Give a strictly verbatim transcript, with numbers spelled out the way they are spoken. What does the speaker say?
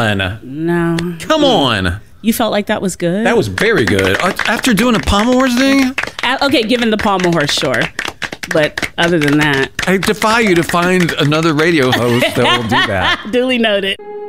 on. No. Come on. You felt like that was good? That was very good. After doing a Pommel Horse thing? Uh, okay, given the Pommel Horse, sure. But other than that... I defy you to find another radio host that will do that. Duly noted.